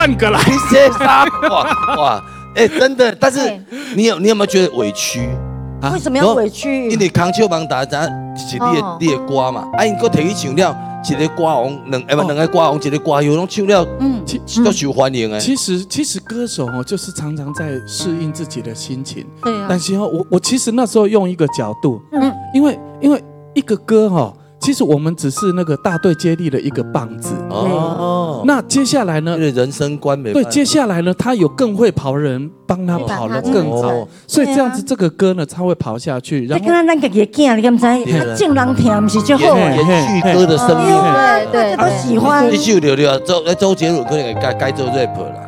半个来。 你写啥？哇，哎，真的。但是你有没有觉得委屈？ 为什么要委屈？ 因为康秀帮大家是你的歌嘛，啊，因个提去唱了，一个歌王，两个歌王，一个歌后，拢唱了，都受欢迎哎。 其实歌手就是常常在适应自己的心情。 对啊。 但是我其实那时候用一个角度，因为一个歌其实我们只是那个大队接力的一个棒子哦。那接下来呢？ 人生观没对，接下来呢，他有更会跑的人帮他跑得更好，所以这样子这个歌呢，他会跑下去。然后， 跟咱家己的囝，你敢知？正人听不是就好？ 延续歌的生命， 对，都喜欢。 一首了，周杰伦可能该做 rap 啦。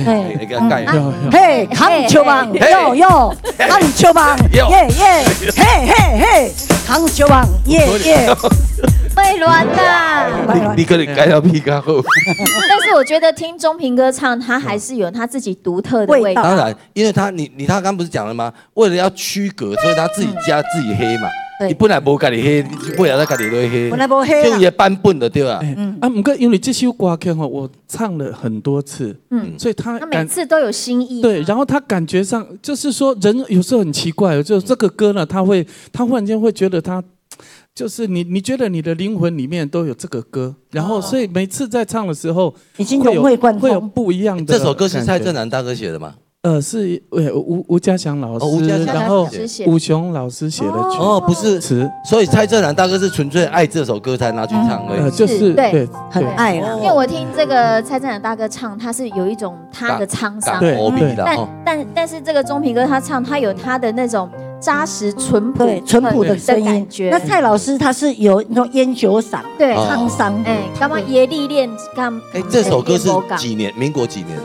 嘿，康秋棒，哟，康秋棒，耶，嘿，康秋棒，耶。 会乱的， 你可能该要皮卡后。 但是我觉得听钟平哥唱，他还是有他自己独特的味道。 当然，因为他刚不是讲了吗？为了要区隔，所以他自己加自己黑嘛。你本来无家己黑，为了在家己落黑。 本来无黑。 就也版本的对吧？ 不过因为这首歌曲我唱了很多次，所以他每次都有新意。 对，然后他感觉上就是说，人有时候很奇怪，就是这个歌呢，他忽然间会觉得他。就是你觉得你的灵魂里面都有这个歌，然后所以每次在唱的时候， 已经融会贯通， 会有不一样的。 这首歌是蔡振南大哥写的吗？ 是吴家祥老师，然后武雄老师写的曲。 不是词，所以蔡振南大哥是纯粹爱这首歌才拿去唱而已。 就是对， 很爱啦。 因为我听这个蔡振南大哥唱，他是有一种他的沧桑， 对， 但是这个钟平哥他唱，他有他的那种。扎实淳朴的声音，那蔡老师他是有那种烟酒嗓， 对， 沧桑， 干嘛也历练干？ 这首歌是几年？民国几年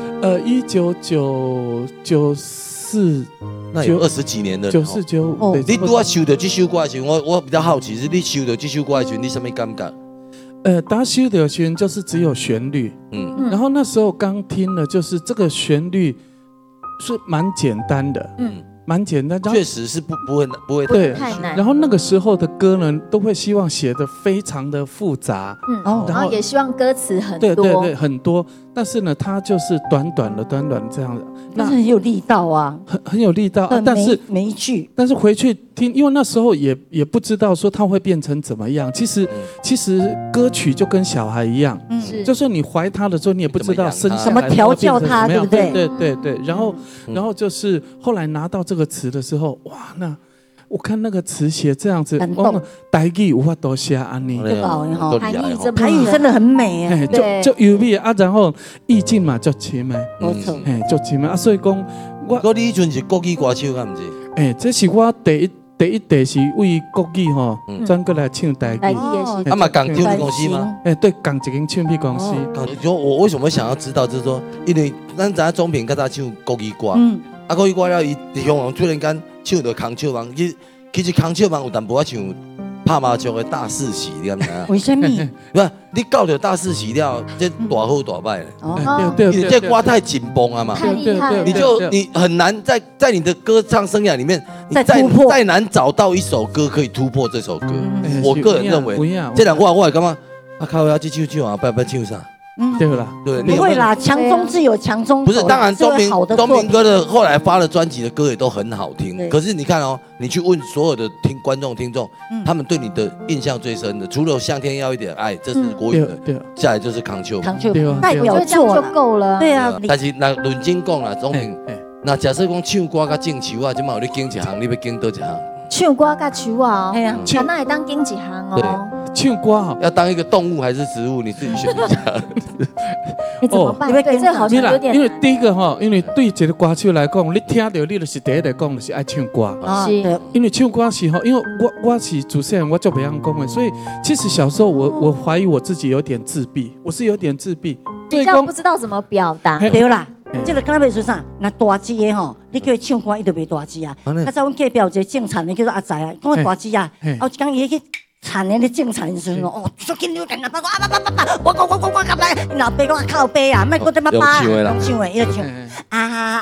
？1994， 那有20几年的。 94、95。 你如果收到这首歌的时候，我比较好奇，是你收到这首歌的时候，你什么感觉？ 当收到的时候就是只有旋律，然后那时候刚听了，就是这个旋律是蛮简单的，蛮简单， 确实是不会对太难。 然后那个时候的歌呢，都会希望写得非常的复杂， 然后也希望歌词很多， 对，很多。但是呢，它就是短短的这样的， 但是很有力道啊， 很有力道。但是每一句， 但是回去听，因为那时候也不知道说它会变成怎么样。其实歌曲就跟小孩一样，就是你怀他的时候，你也不知道生下来什么调教他，对不对？ 对。然后就是后来拿到这个词的时候，哇，那我看那个词写这样子，台语无法多写安尼， 台语真的很美哎，就优美啊，然后意境嘛就深的， 没错， 就深的啊，所以讲我你以前是国语歌手，敢唔是？ 这是我第一是为国语转过来唱台语。 嘛，港唱片公司吗？ 对，港一间唱片公司。 我为什么想要知道，就是说，因为咱知影钟平跟他唱国语歌，国语歌了，伊向往突然间唱到康笑网，其实康笑网有淡薄仔像拍麻将的大四喜，你敢知影？ 为什么？ 不，你搞到大四喜了，这大好大坏了。对， 这歌太紧绷了嘛， 太厉害了。 你很难在你的歌唱生涯里面，你再难找到一首歌可以突破这首歌。我个人认为，这两我也感觉靠要去唱啊，不唱啥？ 对啦， 对， 不会啦，强中自有强中手。 不是，当然钟明哥的后来发的专辑的歌也都很好听。可是你看你去问所有的观众听众，他们对你的印象最深的，除了向天要一点爱，这是国语的，下来就是康秋， 代表作就够了。 对啊， 但是那论真讲啦，钟明，那假设讲唱歌跟种树啊，今嘛有你经一行，你要经多一行？ 唱歌跟树啊，那那也当经一行哦。 唱歌要当一个动物还是植物，你自己选一下。 你怎么办？对，这好像有点。 因为第一个因为对一个歌手来讲，你听到你就是第一个讲就是爱唱歌。 是。 因为唱歌是因为我是主持人，我就不样讲的，所以其实小时候我怀疑我自己有点自闭，我是有点自闭， 比较不知道怎么表达。 对啦。这个刚才要说啥？那大只的你叫伊唱歌，伊就袂大只啊。较早阮隔壁有一个种田的叫做阿仔啊，讲大只啊。后一天伊去田的咧种田的时候，说紧张紧张，我来，老爸讲靠背啊，莫讲这么巴，唱的，伊就唱啊。